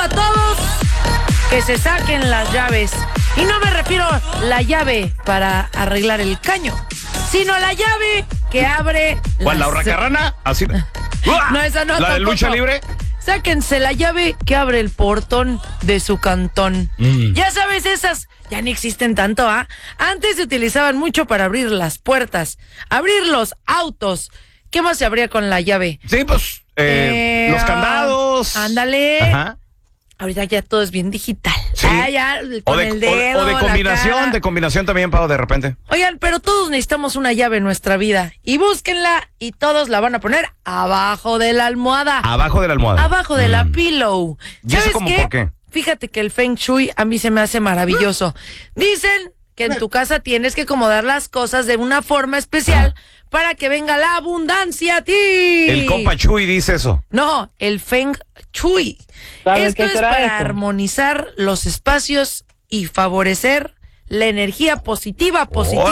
a todos que se saquen las llaves. Y no me refiero a la llave para arreglar el caño, sino la llave que abre... ¿Cuál, la hurracarrana? Así. No, esa no. ¿La de lucha libre? Sáquense la llave que abre el portón de su cantón. Ya sabes, esas ya ni existen tanto, ¿ah? Antes se utilizaban mucho para abrir las puertas, abrir los autos. ¿Qué más se abría con la llave? Sí, pues, los candados. Ándale. Ajá. Ahorita ya todo es bien digital. Sí. Ya, con el dedo, o de combinación también, Pau, de repente. Oigan, pero todos necesitamos una llave en nuestra vida. Y búsquenla y todos la van a poner abajo de la almohada. Abajo de la almohada. Abajo de la pillow. ¿Y eso como por qué? Fíjate que el Feng Shui a mí se me hace maravilloso. Dicen que en tu casa tienes que acomodar las cosas de una forma especial para que venga la abundancia a ti. El compa Chuy dice eso. No, el Feng Shui. Esto es para armonizar los espacios y favorecer la energía positiva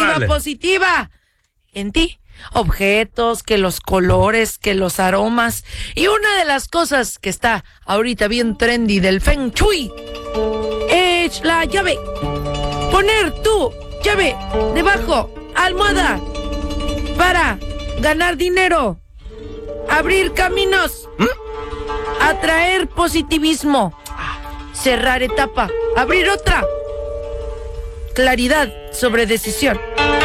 en ti. Objetos, que los colores, que los aromas. Y una de las cosas que está ahorita bien trendy del Feng Shui es la llave. Poner tu llave debajo, almohada, para ganar dinero, abrir caminos, atraer positivismo, cerrar etapa, abrir otra, claridad sobre decisión.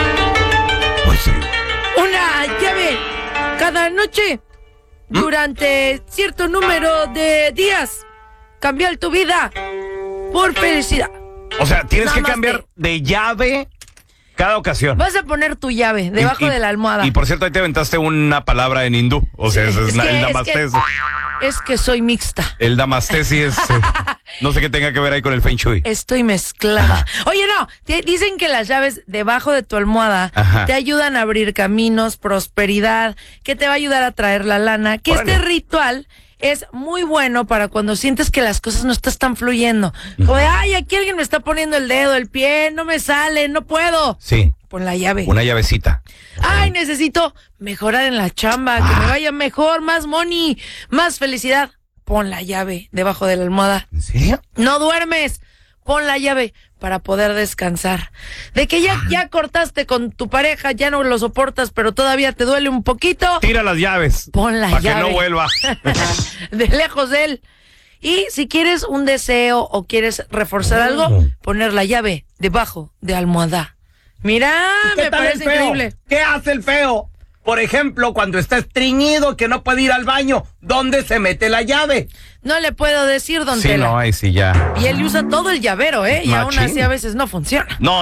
Pues sí. Una llave cada noche durante cierto número de días. Cambiar tu vida por felicidad. O sea, tienes que Namaste. cambiar de llave cada ocasión. Vas a poner tu llave debajo de la almohada. Y por cierto, ahí te aventaste una palabra en hindú. O sea, el Namaste. Es que soy mixta. El Namaste sí es... no sé qué tenga que ver ahí con el Feng Shui. Estoy mezclada. Oye, no, dicen que las llaves debajo de tu almohada te ayudan a abrir caminos, prosperidad, que te va a ayudar a traer la lana, que Órale. este ritual es muy bueno para cuando sientes que las cosas no están fluyendo. Como de, ay, aquí alguien me está poniendo el dedo, el pie, no me sale, no puedo. Sí. Pon la llave. Una llavecita. Ay, necesito mejorar en la chamba, que me vaya mejor, más money, más felicidad. Pon la llave debajo de la almohada. ¿En serio? No duermes. Pon la llave para poder descansar. De que ya cortaste con tu pareja, ya no lo soportas, pero todavía te duele un poquito. Tira las llaves. Pon la para llave. que no vuelva. De lejos de él. Y si quieres un deseo o quieres reforzar algo, poner la llave debajo de almohada. Mira, me parece increíble. ¿Qué hace el feo? Por ejemplo, cuando está estreñido, que no puede ir al baño, ¿dónde se mete la llave? No le puedo decir, don Sí, Tela. no, ahí sí ya. Y él usa todo el llavero, ¿eh? Y aún así a veces no funciona. No,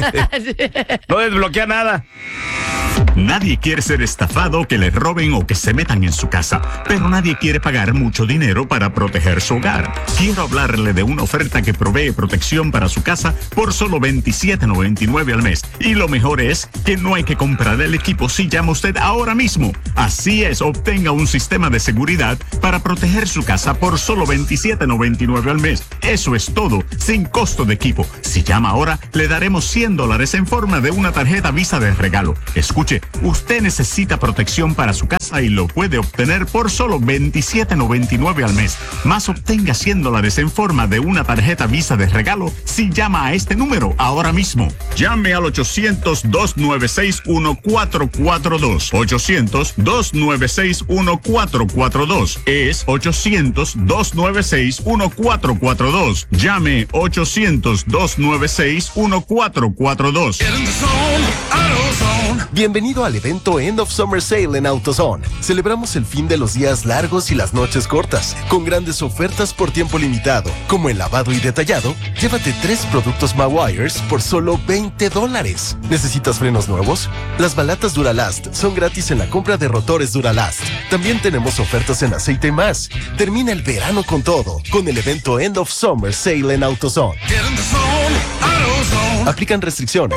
no desbloquea nada. Nadie quiere ser estafado, que le roben o que se metan en su casa, pero nadie quiere pagar mucho dinero para proteger su hogar. Quiero hablarle de una oferta que provee protección para su casa por solo $27.99 al mes. Y lo mejor es que no hay que comprar el equipo si llama usted ahora mismo. Así es, obtenga un sistema de seguridad para proteger su casa por solo $27.99 al mes. Eso es todo, sin costo de equipo. Si llama ahora, le daremos $100 en forma de una tarjeta Visa de regalo. Escuche, usted necesita protección para su casa y lo puede obtener por solo $27.99 al mes. Más obtenga $100 en forma de una tarjeta Visa de regalo si llama a este número ahora mismo. Llame al 800-296-1442. 800-296-1442. Es 800-296-1442. Llame 800-296-1442. Bienvenido al evento End of Summer Sale en AutoZone. Celebramos el fin de los días largos y las noches cortas, con grandes ofertas por tiempo limitado, como el lavado y detallado. Llévate 3 productos Mawires por solo $20. ¿Necesitas frenos nuevos? Las balatas Duralast son gratis en la compra de rotores Duralast. También tenemos ofertas en aceite y más. Termina el verano con todo, con el evento End of Summer Sale en AutoZone. Aplican restricciones.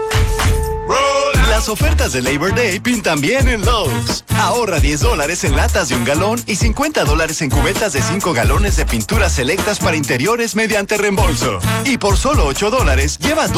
Las ofertas de Labor Day pintan bien en Lowe's. Ahorra $10 en latas de 1 galón y $50 en cubetas de 5 galones de pinturas selectas para interiores mediante reembolso. Y por solo $8 llevas